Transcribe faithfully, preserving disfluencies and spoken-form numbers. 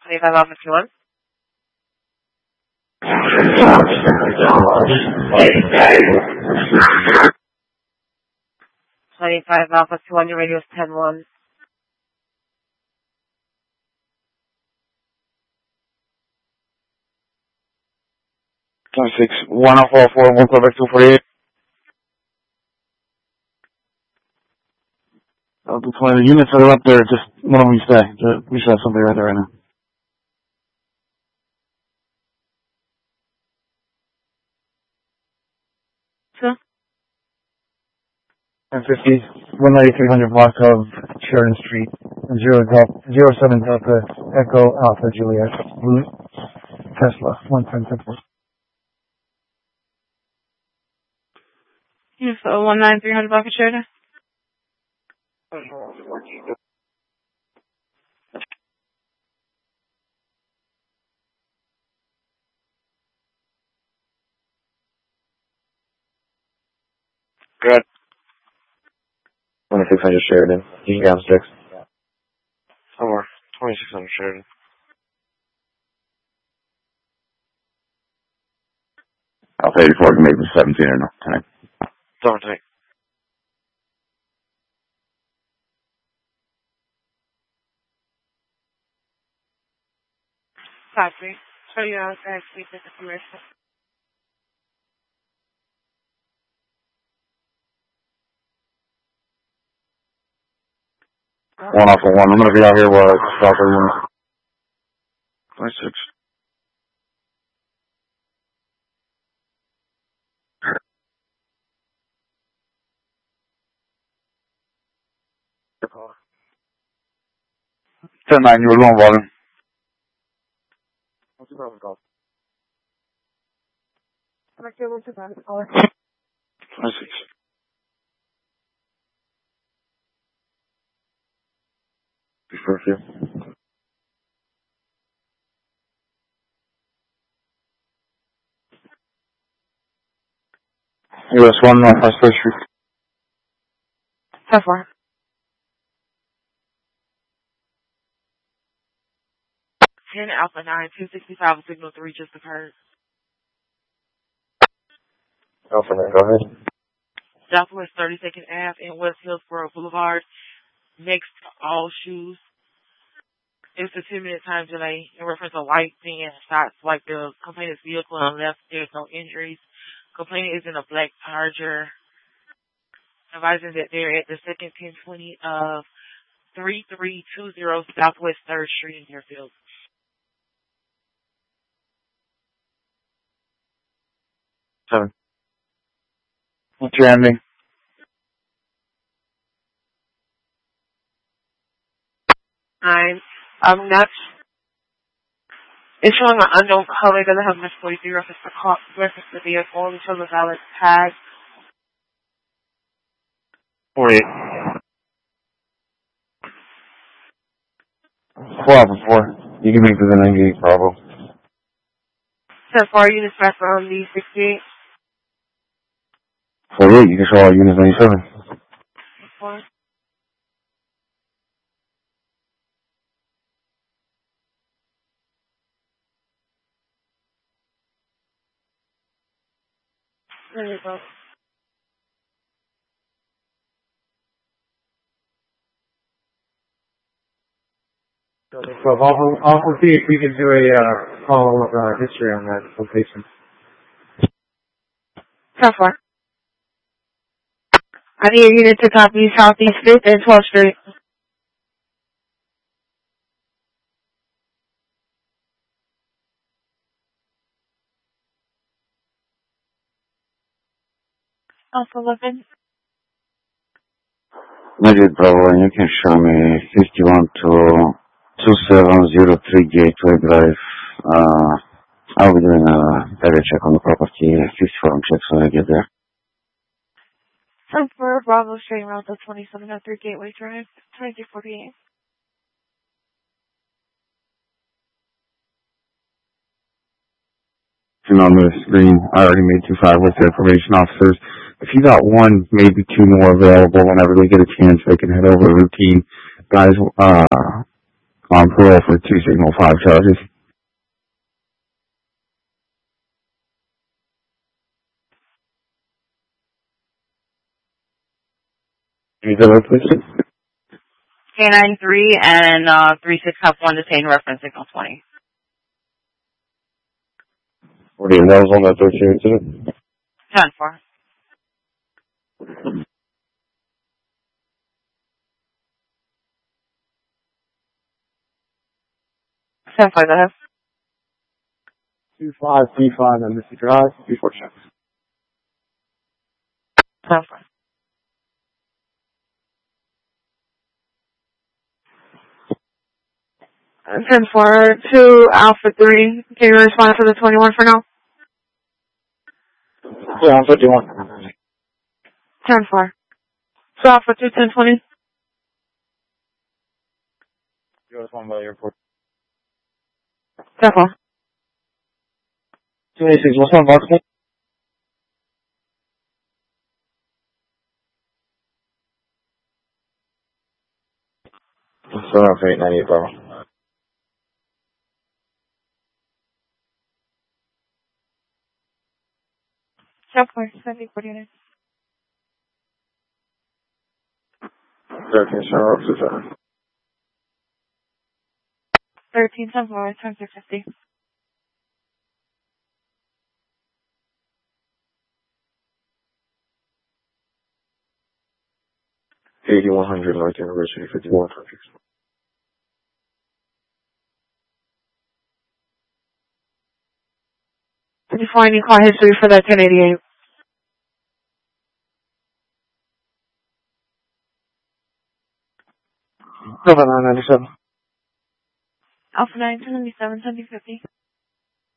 twenty-five Alpha two one. twenty-five Alpha two one, your radio is ten one. twenty-six, one oh four four, one Quebec two forty-eight. I'll do twenty. The units that are up there, just one of them you stay. We should have somebody right there right now. Sure. ten fifty, one ninety-three hundred block of Sheridan Street, zero Delta, zero seven Delta, Echo Alpha Juliet, Blue, Tesla, one ten ten four. Yes, so one nine three hundred block of Sheridan. Good. twenty-six hundred Sheridan. You can down six. Somewhere. twenty-six hundred Sheridan. Alpha eighty-four can make it seventeen or no. Tonight. seventeen. Copy. So you know, I speak with the commercial. One off of one. I'm going to be out here while I stop everyone. twenty-six. ten nine, you were low volume. What's your problem call? twenty-six. For a few. U S one, Northwest Third Street. ten four. ten Alpha nine, two sixty-five, signal three just occurred. Alpha nine, go ahead. Southwest thirty-second Avenue and West Hillsborough Boulevard. Next to all shoes. It's a two minute time delay in reference to white van shots like the complainant's vehicle on the left. There's no injuries. Complainant is in a black Charger. Advising that they're at the second ten twenty of three three two zero Southwest third Street in Deerfield. Seven. What's your ending? I'm, I'm not. It's showing an unknown color. It doesn't have much forty-three reference to call, reference to the vehicle. It shows a valid tag. forty-eight. Four off of four. You can make it to the ninety-eight, Bravo. So four units back on the sixty-eight. forty-eight, you can show all units ninety-seven. Four. There you go. So I'll, I'll see if we can do a uh, follow-up uh, history on that location. So far. I need a unit to copy Southeast fifth and twelfth Street. Alpha eleven. Magic Bravo, and you can show me fifty-one to two seven zero three Gateway Drive. Uh, I'll be doing a area check on the property, fifty-four checks when I get there. From for Bravo Street Road to twenty-seven oh three Gateway Drive, twenty-three forty-eight. On the screen, I already made two five with the information officers. If you got one, maybe two more available whenever they get a chance, they can head over to routine. Guys, uh, On parole for two signal five charges. Any other, please? K nine three and uh, three six have one detained reference signal twenty. What are your nails on that thirteen incident? ten four. ten four, go ahead. two five three five on Misty Drive, before checks. ten four. ten four, two Alpha three. Can you respond to the twenty-one for now? Yeah, I'm fifty-one. ten four. two Alpha two, ten twenty. U S one by airport. ten four. two eighty-six, what's on Mark? Seven oh eight ninety-eight, Bravo. ten four, seventy forty-nine. thirteen, seven oh seven. thirteen, ten four, ten six fifty. eighty-one hundred North University, fifty-one. Before any call history for that ten eighty-eight. Seven nine ninety-seven. Alpha nine, ten ninety-seven, seventy fifty.